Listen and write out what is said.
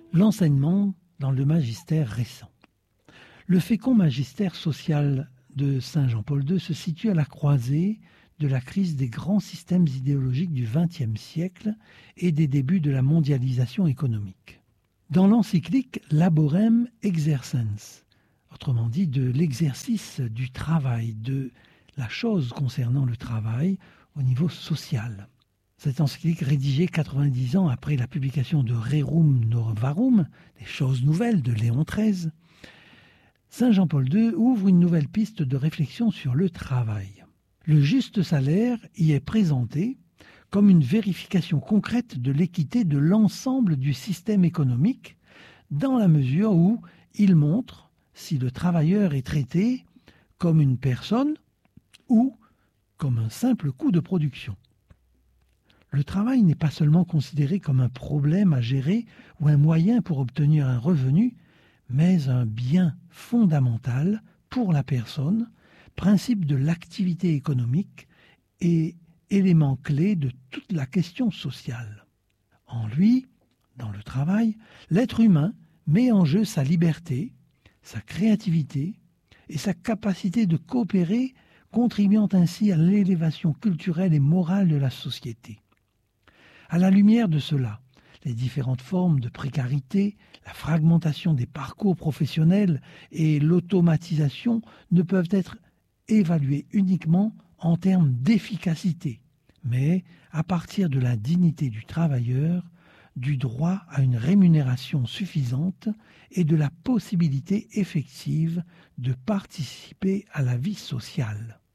L'enseignement dans le magistère récent. Le fécond magistère social de Saint Jean-Paul II se situe à la croisée de la crise des grands systèmes idéologiques du XXe siècle et des débuts de la mondialisation économique. Dans l'encyclique Laborem Exercens, autrement dit de l'exercice du travail, de la chose concernant le travail au niveau social. Cette encyclique rédigée 90 ans après la publication de Rerum Novarum, des choses nouvelles de Léon XIII, Saint Jean-Paul II ouvre une nouvelle piste de réflexion sur le travail. Le juste salaire y est présenté comme une vérification concrète de l'équité de l'ensemble du système économique, dans la mesure où il montre si le travailleur est traité comme une personne ou comme un simple coût de production. Le travail n'est pas seulement considéré comme un problème à gérer ou un moyen pour obtenir un revenu, mais un bien fondamental pour la personne, principe de l'activité économique et élément clé de toute la question sociale. En lui, dans le travail, l'être humain met en jeu sa liberté, sa créativité et sa capacité de coopérer, contribuant ainsi à l'élévation culturelle et morale de la société. À la lumière de cela, les différentes formes de précarité, la fragmentation des parcours professionnels et l'automatisation ne peuvent être évaluées uniquement en termes d'efficacité, mais à partir de la dignité du travailleur, du droit à une rémunération suffisante et de la possibilité effective de participer à la vie sociale.